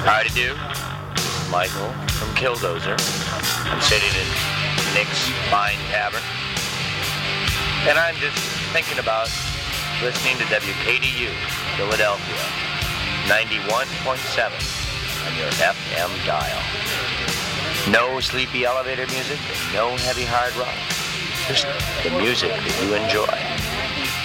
Howdy do. Michael from Killdozer. I'm sitting in Nick's Fine Tavern. And I'm just thinking about listening to WKDU, Philadelphia, 91.7 on your FM dial. No sleepy elevator music, no heavy hard rock. Just the music that you enjoy.